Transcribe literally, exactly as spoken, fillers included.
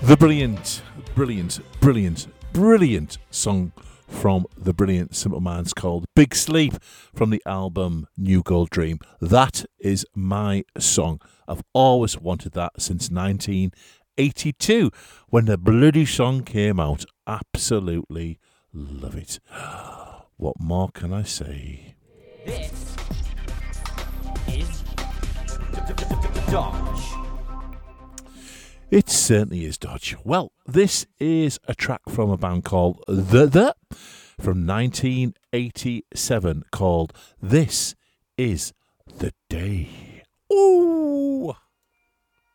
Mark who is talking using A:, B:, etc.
A: The brilliant, brilliant, brilliant, brilliant song from the brilliant Simple Minds called Big Sleep from the album New Gold Dream. That is my song. I've always wanted that since nineteen eighty-two when the bloody song came out. Absolutely love it. What more can I say?
B: This is Dodge.
A: It certainly is Dodge. Well, this is a track from a band called The The from nineteen eighty-seven called This Is the Day. Ooh!